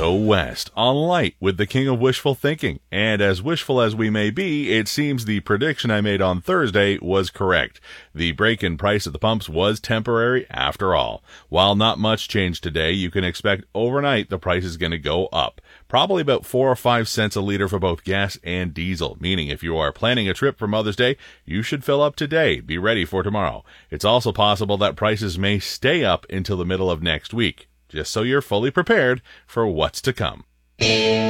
Go west on light with the king of wishful thinking. And as wishful as we may be, it seems the prediction I made on Thursday was correct. The break in price at the pumps was temporary after all. While not much changed today, you can expect overnight the price is going to go up. Probably about 4 or 5 cents a liter for both gas and diesel, meaning if you are planning a trip for Mother's Day, you should fill up today. Be ready for tomorrow. It's also possible that prices may stay up until the middle of next week, just so you're fully prepared for what's to come.